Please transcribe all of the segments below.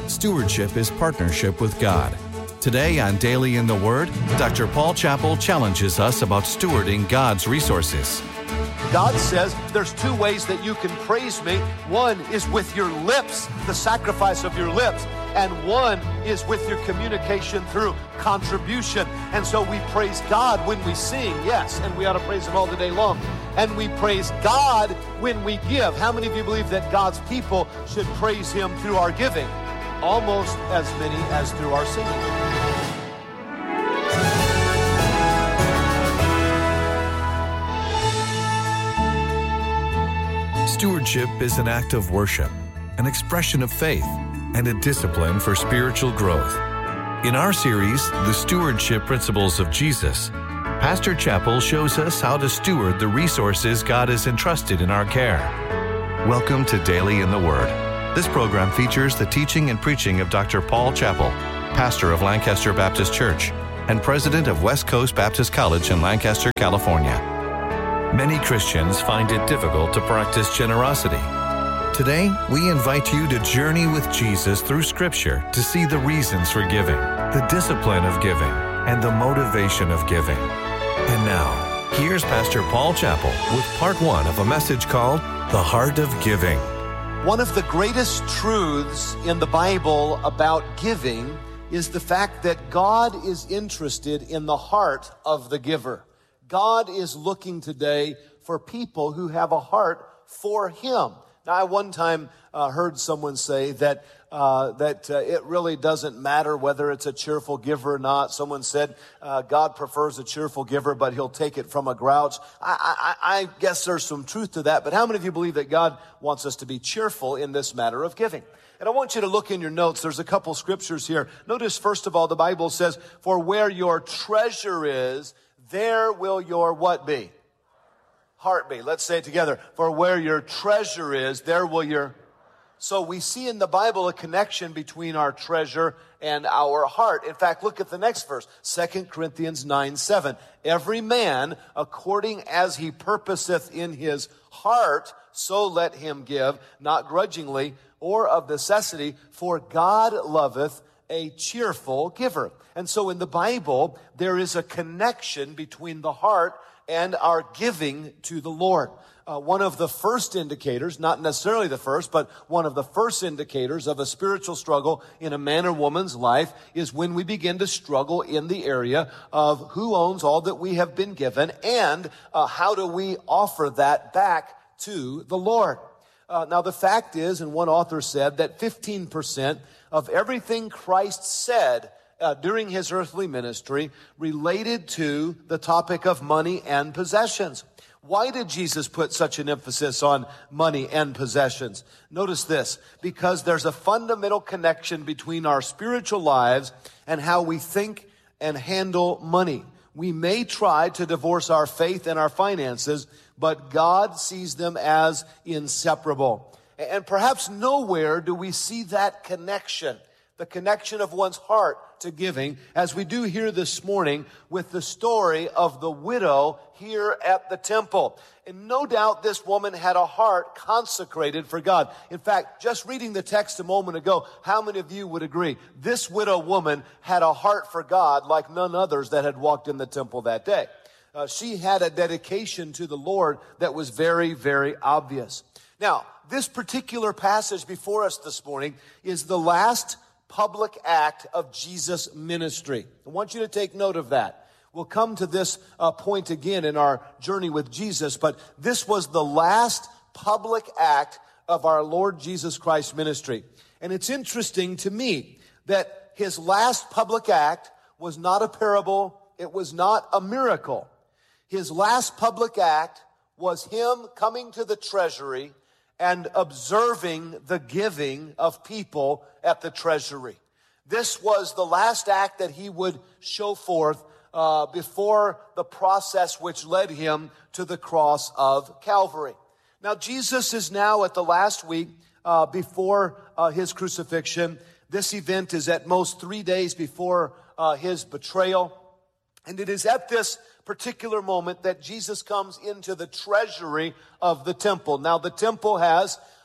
Stewardship is partnership with God. Today on Daily in the Word, Dr. Paul Chappell challenges us about stewarding God's resources. God says there's two ways that you can praise me. One is with your lips, the sacrifice of your lips, and one is with your communication through contribution. And so we praise God when we sing, yes, and we ought to praise Him all the day long. And we praise God when we give. How many of you believe that God's people should praise Him through our giving? Almost as many as through our singing. Stewardship is an act of worship, an expression of faith, and a discipline for spiritual growth. In our series, The Stewardship Principles of Jesus, Pastor Chappell shows us how to steward the resources God has entrusted in our care. Welcome to Daily in the Word. This program features the teaching and preaching of Dr. Paul Chappell, pastor of Lancaster Baptist Church and president of West Coast Baptist College in Lancaster, California. Many Christians find it difficult to practice generosity. Today, we invite you to journey with Jesus through Scripture to see the reasons for giving, the discipline of giving, and the motivation of giving. And now, here's Pastor Paul Chappell with part one of a message called The Heart of Giving. One of the greatest truths in the Bible about giving is the fact that God is interested in the heart of the giver. God is looking today for people who have a heart for Him. Now, I one time heard someone say that it really doesn't matter whether it's a cheerful giver or not. Someone said God prefers a cheerful giver, but He'll take it from a grouch. I guess there's some truth to that, but how many of you believe that God wants us to be cheerful in this matter of giving? And I want you to look in your notes. There's a couple scriptures here. Notice, first of all, the Bible says, "For where your treasure is, there will your" what be? Heart be. Let's say it together. For where your treasure is, there will your... So we see in the Bible a connection between our treasure and our heart. In fact, look at the next verse, 2 Corinthians 9:7. "Every man, according as he purposeth in his heart, so let him give, not grudgingly or of necessity, for God loveth a cheerful giver." And so in the Bible, there is a connection between the heart and our giving to the Lord. One of the first indicators, not necessarily the first, but one of the first indicators of a spiritual struggle in a man or woman's life is when we begin to struggle in the area of who owns all that we have been given and how do we offer that back to the Lord. Now, the fact is, and one author said, that 15% of everything Christ said during His earthly ministry related to the topic of money and possessions. Why did Jesus put such an emphasis on money and possessions? Notice this, because there's a fundamental connection between our spiritual lives and how we think and handle money. We may try to divorce our faith and our finances, but God sees them as inseparable. And perhaps nowhere do we see that connection, the connection of one's heart to giving, as we do here this morning with the story of the widow here at the temple. And no doubt this woman had a heart consecrated for God. In fact, just reading the text a moment ago, how many of you would agree? This widow woman had a heart for God like none others that had walked in the temple that day. She had a dedication to the Lord that was very, very obvious. Now, this particular passage before us this morning is the last public act of Jesus' ministry. I want you to take note of that. We'll come to this point again in our journey with Jesus, but this was the last public act of our Lord Jesus Christ's ministry. And it's interesting to me that His last public act was not a parable, it was not a miracle. His last public act was Him coming to the treasury and observing the giving of people at the treasury. This was the last act that He would show forth before the process which led Him to the cross of Calvary. Now, Jesus is now at the last week before His crucifixion. This event is at most 3 days before His betrayal. And it is at this particular moment that Jesus comes into the treasury of the temple. Now, the temple has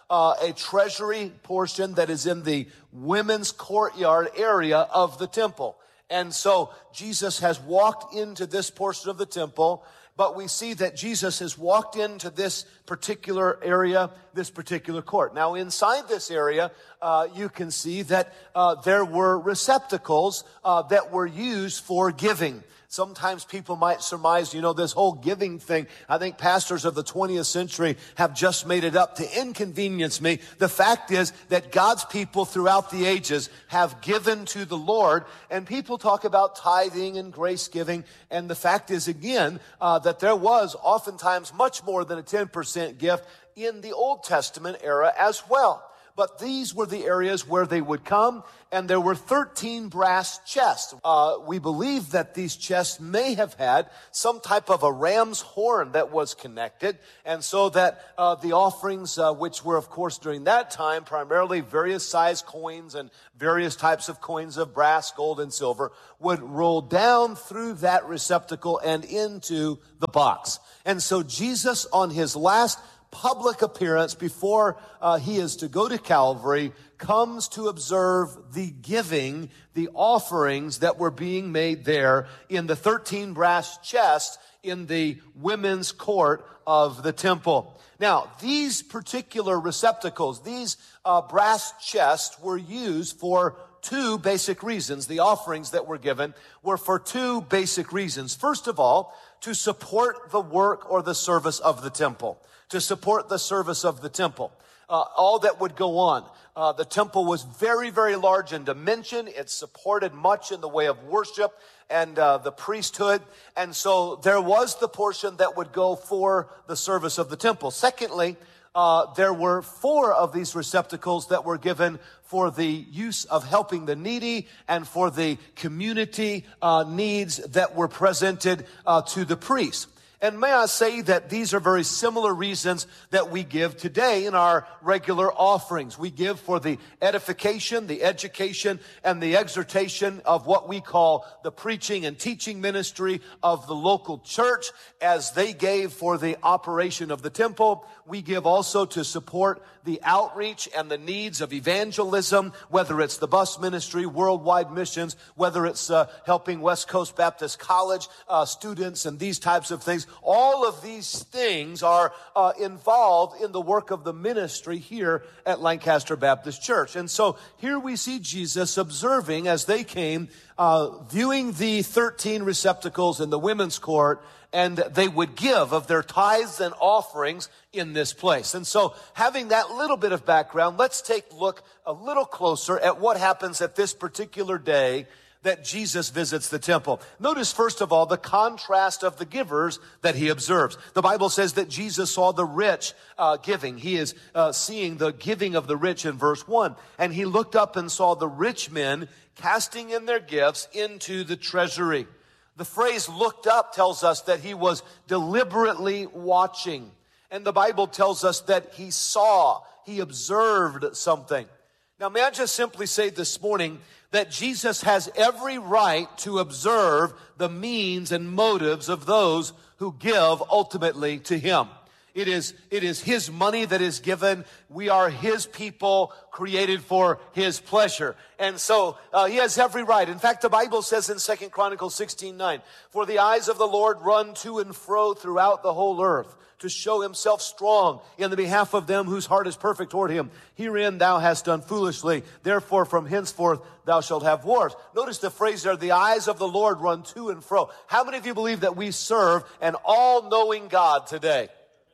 a treasury portion that is in the women's courtyard area of the temple. And so Jesus has walked into this portion of the temple, but we see that Jesus has walked into this particular area, this particular court. Now, inside this area, you can see that there were receptacles that were used for giving. Sometimes people might surmise, this whole giving thing. I think pastors of the 20th century have just made it up to inconvenience me. The fact is that God's people throughout the ages have given to the Lord, and people talk about tithing and grace giving. And the fact is, again, that there was oftentimes much more than a 10% gift in the Old Testament era as well. But these were the areas where they would come, and there were 13 brass chests. We believe that these chests may have had some type of a ram's horn that was connected, and so that the offerings, which were, of course, during that time, primarily various size coins and various types of coins of brass, gold, and silver, would roll down through that receptacle and into the box. And so Jesus, on his last public appearance before he is to go to Calvary, comes to observe the giving, the offerings that were being made there in the 13 brass chests in the women's court of the temple. Now, these particular receptacles, these brass chests were used for two basic reasons. The offerings that were given were for two basic reasons. First of all, to support the work or the service of the temple. To support the service of the temple. All that would go on. The temple was very, very large in dimension. It supported much in the way of worship and the priesthood. And so there was the portion that would go for the service of the temple. Secondly, there were 4 of these receptacles that were given for the use of helping the needy and for the community needs that were presented to the priest. And may I say that these are very similar reasons that we give today in our regular offerings. We give for the edification, the education, and the exhortation of what we call the preaching and teaching ministry of the local church. As they gave for the operation of the temple, we give also to support the outreach and the needs of evangelism, whether it's the bus ministry, worldwide missions, whether it's helping West Coast Baptist College students and these types of things. All of these things are involved in the work of the ministry here at Lancaster Baptist Church. And so here we see Jesus observing as they came, viewing the 13 receptacles in the women's court, and they would give of their tithes and offerings in this place. And so having that little bit of background, let's take a look a little closer at what happens at this particular day that Jesus visits the temple. Notice, first of all, the contrast of the givers that he observes. The Bible says that Jesus saw the rich giving. He is seeing the giving of the rich in verse 1. And he looked up and saw the rich men casting in their gifts into the treasury. The phrase looked up tells us that he was deliberately watching. And the Bible tells us that he saw, he observed something. Now, may I just simply say this morning that Jesus has every right to observe the means and motives of those who give ultimately to him. It is his money that is given. We are his people created for his pleasure. And so he has every right. In fact, the Bible says in 2 Chronicles 16:9, "For the eyes of the Lord run to and fro throughout the whole earth, to show himself strong in the behalf of them whose heart is perfect toward him. Herein thou hast done foolishly. Therefore from henceforth thou shalt have wars." Notice the phrase there, the eyes of the Lord run to and fro. How many of you believe that we serve an all-knowing God today?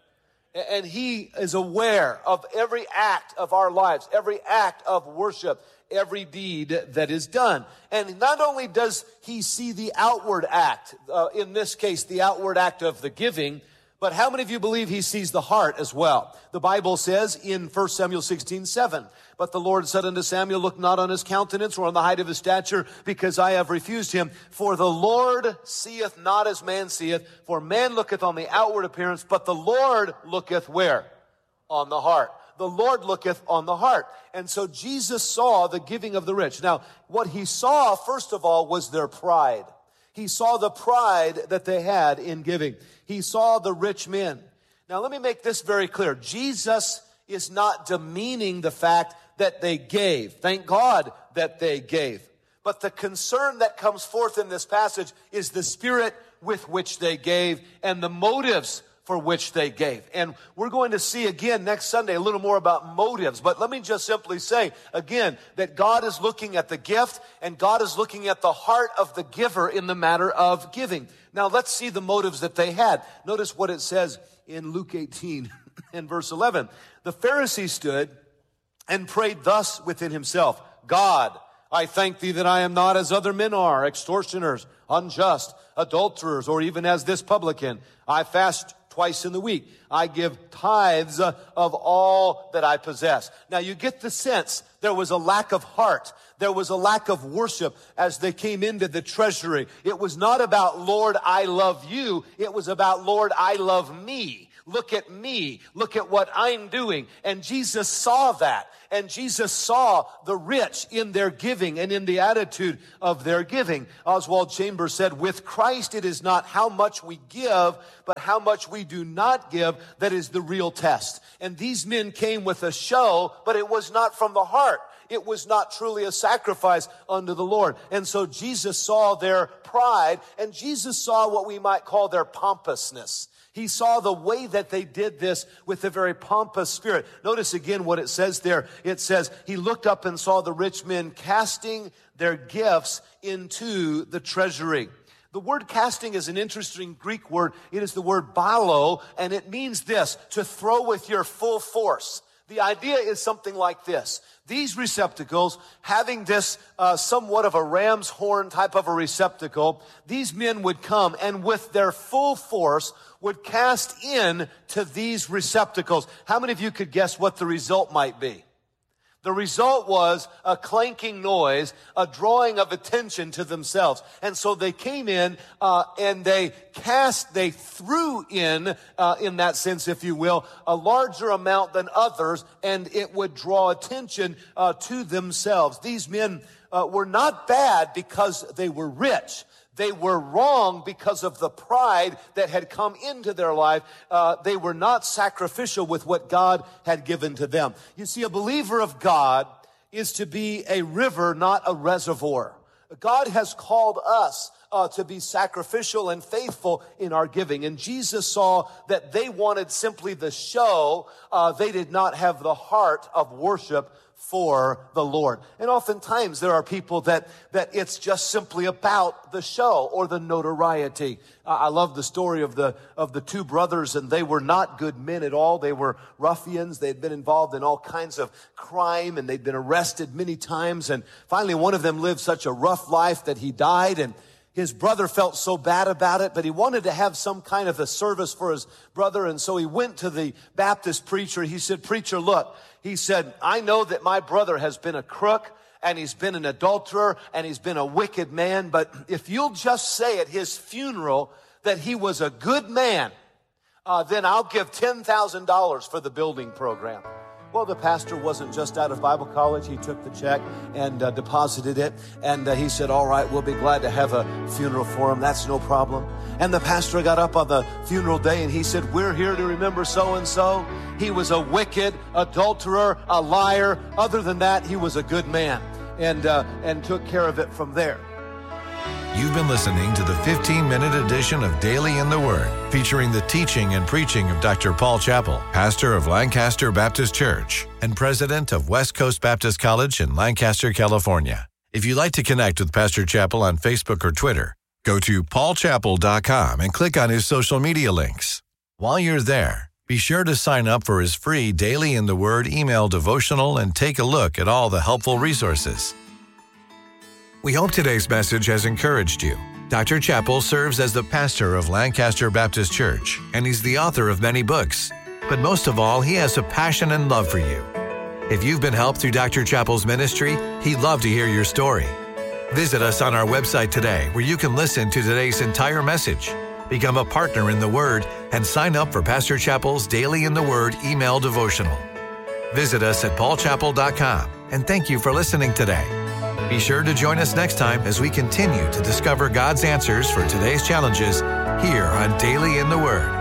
And he is aware of every act of our lives, every act of worship, every deed that is done. And not only does he see the outward act, in this case, the outward act of the giving, but how many of you believe he sees the heart as well? The Bible says in 1 Samuel 16:7, "But the Lord said unto Samuel, Look not on his countenance or on the height of his stature, because I have refused him. For the Lord seeth not as man seeth, for man looketh on the outward appearance, but the Lord looketh" where? On the heart. The Lord looketh on the heart. And so Jesus saw the giving of the rich. Now, what he saw, first of all, was their pride. He saw the pride that they had in giving. He saw the rich men. Now, let me make this very clear. Jesus is not demeaning the fact that they gave. Thank God that they gave. But the concern that comes forth in this passage is the spirit with which they gave and the motives for which they gave. And we're going to see again next Sunday a little more about motives. But let me just simply say again that God is looking at the gift and God is looking at the heart of the giver in the matter of giving. Now let's see the motives that they had. Notice what it says in Luke 18 and verse 11. The Pharisee stood and prayed thus within himself, God, I thank thee that I am not as other men are, extortioners, unjust, adulterers, or even as this publican. I fast twice in the week. I give tithes of all that I possess. Now you get the sense there was a lack of heart. There was a lack of worship as they came into the treasury. It was not about, Lord, I love you. It was about, Lord, I love me. Look at me. Look at what I'm doing. And Jesus saw that. And Jesus saw the rich in their giving and in the attitude of their giving. Oswald Chambers said, with Christ, it is not how much we give, but how much we do not give that is the real test. And these men came with a show, but it was not from the heart. It was not truly a sacrifice unto the Lord. And so Jesus saw their pride, and Jesus saw what we might call their pompousness. He saw the way that they did this with a very pompous spirit. Notice again what it says there. It says, he looked up and saw the rich men casting their gifts into the treasury. The word casting is an interesting Greek word. It is the word balo, and it means this, to throw with your full force. The idea is something like this. These receptacles, having this somewhat of a ram's horn type of a receptacle, these men would come and with their full force would cast in to these receptacles. How many of you could guess what the result might be? The result was a clanking noise, a drawing of attention to themselves. And so they came in and they threw in that sense, if you will, a larger amount than others, and it would draw attention to themselves. These men were not bad because they were rich. They were wrong because of the pride that had come into their life. They were not sacrificial with what God had given to them. You see, a believer of God is to be a river, not a reservoir. God has called us to be sacrificial and faithful in our giving. And Jesus saw that they wanted simply the show. They did not have the heart of worship for the Lord. And oftentimes there are people that it's just simply about the show or the notoriety. I love the story of the two brothers, and they were not good men at all. They were ruffians. They had been involved in all kinds of crime, and they'd been arrested many times. And finally, one of them lived such a rough life that he died, and his brother felt so bad about it, but he wanted to have some kind of a service for his brother. And so he went to the Baptist preacher. He said, preacher, look, he said, I know that my brother has been a crook and he's been an adulterer and he's been a wicked man. But if you'll just say at his funeral that he was a good man, then I'll give $10,000 for the building program. Well, the pastor wasn't just out of Bible college. He took the check and deposited it. And he said, all right, we'll be glad to have a funeral for him. That's no problem. And the pastor got up on the funeral day and he said, we're here to remember so-and-so. He was a wicked adulterer, a liar. Other than that, he was a good man, and took care of it from there. You've been listening to the 15-minute edition of Daily in the Word, featuring the teaching and preaching of Dr. Paul Chappell, pastor of Lancaster Baptist Church and president of West Coast Baptist College in Lancaster, California. If you'd like to connect with Pastor Chappell on Facebook or Twitter, go to paulchappell.com and click on his social media links. While you're there, be sure to sign up for his free Daily in the Word email devotional and take a look at all the helpful resources. We hope today's message has encouraged you. Dr. Chappell serves as the pastor of Lancaster Baptist Church, and he's the author of many books. But most of all, he has a passion and love for you. If you've been helped through Dr. Chappell's ministry, he'd love to hear your story. Visit us on our website today, where you can listen to today's entire message, become a partner in the Word, and sign up for Pastor Chappell's Daily in the Word email devotional. Visit us at paulchappell.com, and thank you for listening today. Be sure to join us next time as we continue to discover God's answers for today's challenges here on Daily in the Word.